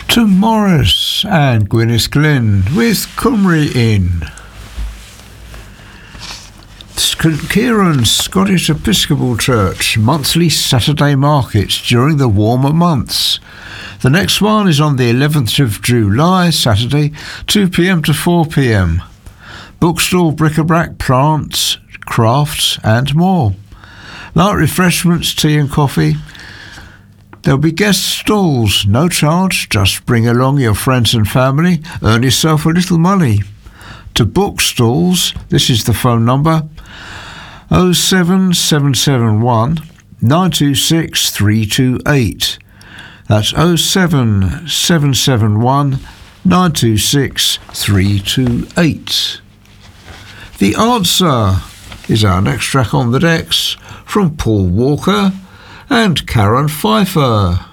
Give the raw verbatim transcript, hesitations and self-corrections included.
to Morris and Gwyneth Glynn with Cymru Inn. Kieran's Scottish Episcopal Church monthly Saturday markets during the warmer months. The next one is on the eleventh of July, Saturday, two p m to four p m. Bookstall, bric-a-brac, plants, crafts and more. Light refreshments, tea and coffee. There'll be guest stalls, no charge, just bring along your friends and family, earn yourself a little money. To book stalls, this is the phone number, oh seven seven seven one nine two six three two eight. That's oh seven seven seven one nine two six three two eight. The Answer is our next track on the decks from Paul Walker and Karen Pfeiffer.